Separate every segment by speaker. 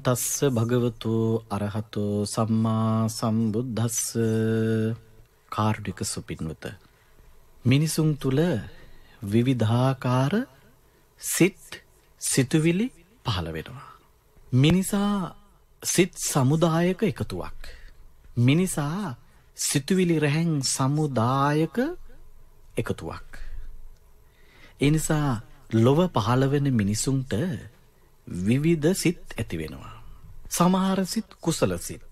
Speaker 1: තස්ස භගවතු අරහතෝ සම්මා සම්බුද්දස්ස. කාරුණික සුපින්වත, මිනිසුන් තුල විවිධාකාර සිත් සිතුවිලි පහළ වෙනවා. මිනිසා සිත් සමුදායක එකතුවක්. මිනිසා සිතුවිලි රැහැන් සමුදායක එකතුවක්. ඒ නිසා ලොව පහළ වෙන මිනිසුන්ට විවිධ සිත් ඇති වෙනවා. සමහර සිත් කුසල සිත්,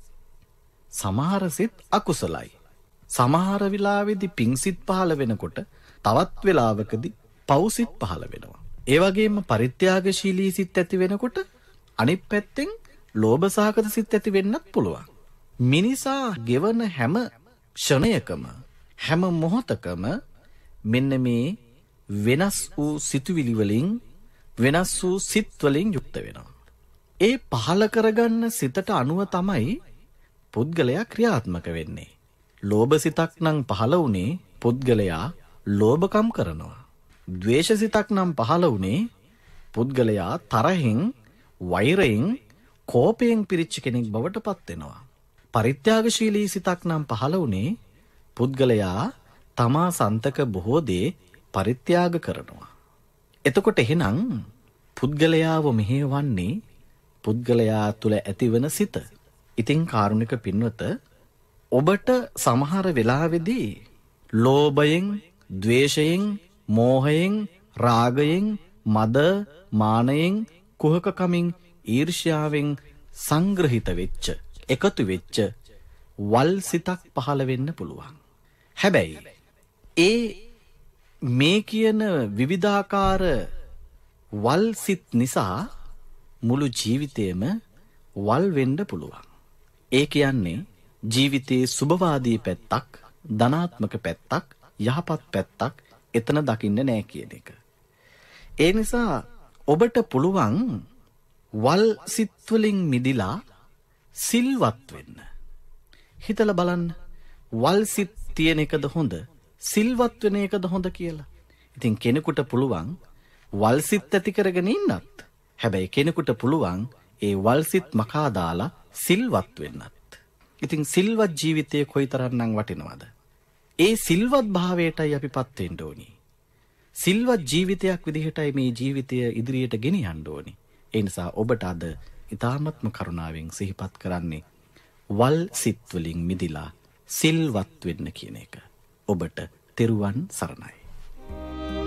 Speaker 1: සමහර සිත් අකුසලයි. සමහර වෙලාවෙදී පිං සිත් පහළ වෙනකොට තවත් වෙලාවකදී පව් සිත් පහළ වෙනවා. ඒ වගේම පරිත්‍යාගශීලී සිත් ඇති වෙනකොට අනිත් පැත්තෙන් ලෝභ සහගත සිත් ඇති වෙන්නත් පුළුවන්. මිනිසා ගෙවන හැම ක්ෂණයකම හැම මොහොතකම මෙන්න මේ වෙනස් වූ සිතුවිලි වලින් වෙනස් වූ සිත් වලින් යුක්ත වෙනවා. ඒ පහළ කරගන්න සිතට අනුව තමයි පුද්ගලයා ක්‍රියාත්මක වෙන්නේ. ලෝභ සිතක් නම් පහළ වුණේ පුද්ගලයා ලෝභකම් කරනවා. ද්වේෂ සිතක් නම් පහළ වුණේ පුද්ගලයා තරහින්, වෛරයෙන්, කෝපයෙන් පිරිච්ච කෙනෙක් බවට පත් වෙනවා. පරිත්‍යාගශීලී සිතක් නම් පහළ වුණේ පුද්ගලයා තමා සන්තක බොහෝ දේ පරිත්‍යාග කරනවා. එතකොට එහෙනම් පුද්ගලයාව මෙහෙවන්නේ පුද්ගලයා තුළ ඇතිවන සිත. ඉතින් කාරුණික පින්වත, ඔබට සමහර වෙලාවෙදී ලෝභයෙන්, ද්වේෂයෙන්, මෝහයෙන්, රාගයෙන්, මද, මානයෙන්, කුහකකමින්, ඊර්ෂ්‍යාවෙන් සංග්‍රහිත වෙච්ච, එකතු වෙච්ච වල් සිතක් පහළ වෙන්න පුළුවන්. හැබැයි ඒ මේ කියන විවිධාකාර වල් සිත් නිසා මුළු ජීවිතේම වල් වෙන්න පුළුවන්. ඒ කියන්නේ ජීවිතයේ සුබවාදී පැත්තක්, ධනාත්මක පැත්තක්, යහපත් පැත්තක් එතන දකින්න නෑ කියන එක. ඒ නිසා ඔබට පුළුවන් වල් සිත් වලින් මිදිලා සිල්වත් වෙන්න. හිතලා බලන්න, වල් සිත් තියෙන එකද හොඳ, සිල්වත් වෙන එකද හොඳ කියලා. ඉතින් කෙනෙකුට පුළුවන් වල් සිත් ඇති කරගෙන ඉන්නත්. හැබැයි කෙනෙකුට පුළුවන් ඒ වල් සිත් මකා දාලා සිල්වත් වෙන්නත්. ඉතින් සිල්වත් ජීවිතය කොයිතරම්නම් වටිනවද? ඒ සිල්වත් භාවයටයි අපිපත් වෙන්න ඕනි. සිල්වත් ජීවිතයක් විදිහටයි මේ ජීවිතය ඉදිරියට ගෙනියන්න ඕනි. ඒ නිසා ඔබට අද ඊ타ත්ම කරුණාවෙන් සිහිපත් කරන්නේ වල් සිත් වලින් මිදිලා සිල්වත් වෙන්න කියන එක. ඔබට තෙරුවන් සරණයි.